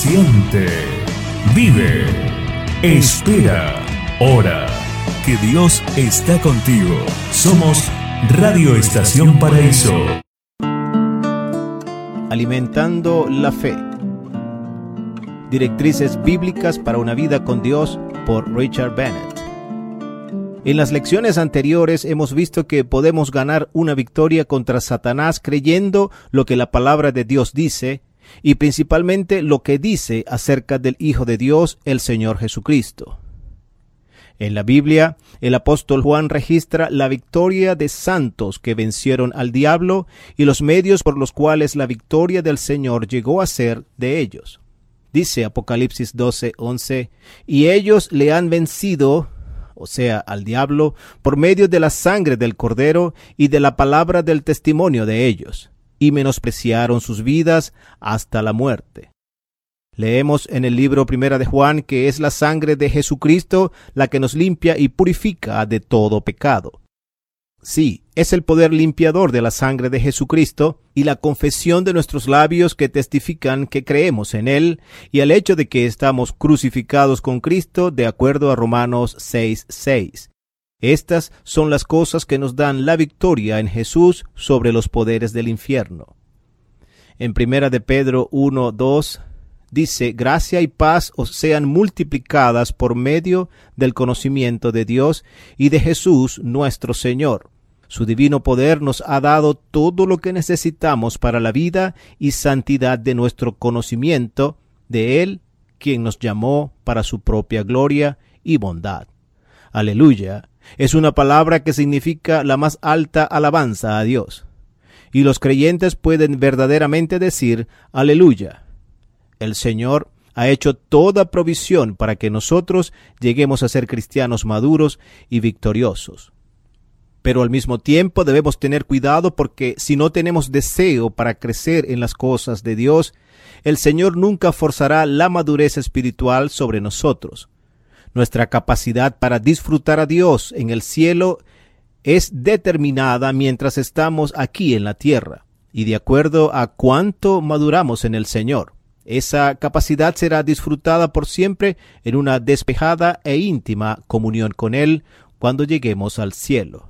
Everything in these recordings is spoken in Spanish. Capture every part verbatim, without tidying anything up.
Siente, vive, espera, ora, que Dios está contigo. Somos Radio Estación Paraíso. Alimentando la fe. Directrices bíblicas para una vida con Dios por Richard Bennett. En las lecciones anteriores hemos visto que podemos ganar una victoria contra Satanás creyendo lo que la palabra de Dios dice y principalmente lo que dice acerca del Hijo de Dios, el Señor Jesucristo. En la Biblia, el apóstol Juan registra la victoria de santos que vencieron al diablo y los medios por los cuales la victoria del Señor llegó a ser de ellos. Dice Apocalipsis doce once, y ellos le han vencido, o sea, al diablo, por medio de la sangre del Cordero y de la palabra del testimonio de ellos, y menospreciaron sus vidas hasta la muerte. Leemos en el libro Primera de Juan que es la sangre de Jesucristo la que nos limpia y purifica de todo pecado. Sí, es el poder limpiador de la sangre de Jesucristo y la confesión de nuestros labios que testifican que creemos en Él y al hecho de que estamos crucificados con Cristo de acuerdo a Romanos seis seis. Estas son las cosas que nos dan la victoria en Jesús sobre los poderes del infierno. En Primera de Pedro uno dos dice, gracia y paz os sean multiplicadas por medio del conocimiento de Dios y de Jesús nuestro Señor. Su divino poder nos ha dado todo lo que necesitamos para la vida y santidad de nuestro conocimiento de Él, quien nos llamó para su propia gloria y bondad. Aleluya. Es una palabra que significa la más alta alabanza a Dios. Y los creyentes pueden verdaderamente decir, aleluya. El Señor ha hecho toda provisión para que nosotros lleguemos a ser cristianos maduros y victoriosos. Pero al mismo tiempo debemos tener cuidado porque si no tenemos deseo para crecer en las cosas de Dios, el Señor nunca forzará la madurez espiritual sobre nosotros. Nuestra capacidad para disfrutar a Dios en el cielo es determinada mientras estamos aquí en la tierra y de acuerdo a cuánto maduramos en el Señor. Esa capacidad será disfrutada por siempre en una despejada e íntima comunión con Él cuando lleguemos al cielo.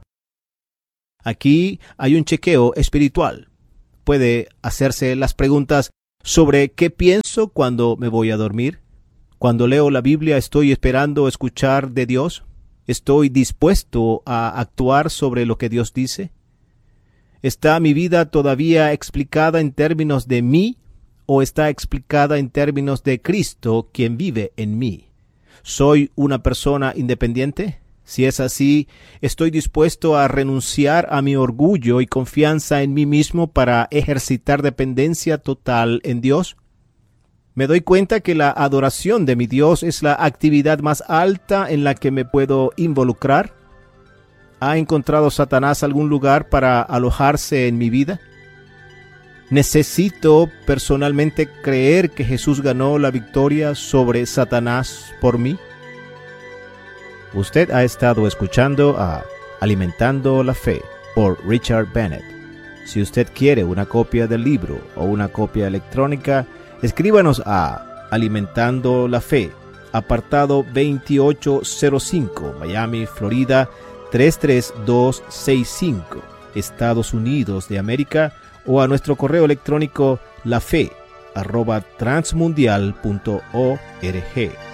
Aquí hay un chequeo espiritual. Puede hacerse las preguntas sobre qué pienso cuando me voy a dormir. Cuando leo la Biblia, ¿estoy esperando escuchar de Dios? ¿Estoy dispuesto a actuar sobre lo que Dios dice? ¿Está mi vida todavía explicada en términos de mí o está explicada en términos de Cristo, quien vive en mí? ¿Soy una persona independiente? Si es así, ¿estoy dispuesto a renunciar a mi orgullo y confianza en mí mismo para ejercitar dependencia total en Dios? Me doy cuenta que la adoración de mi Dios es la actividad más alta en la que me puedo involucrar. ¿Ha encontrado Satanás algún lugar para alojarse en mi vida? ¿Necesito personalmente creer que Jesús ganó la victoria sobre Satanás por mí? Usted ha estado escuchando a Alimentando la Fe por Richard Bennett. Si usted quiere una copia del libro o una copia electrónica, escríbanos a Alimentando la Fe, apartado veintiocho cero cinco, Miami, Florida tres tres dos seis cinco, Estados Unidos de América, o a nuestro correo electrónico lafe arroba transmundial punto org.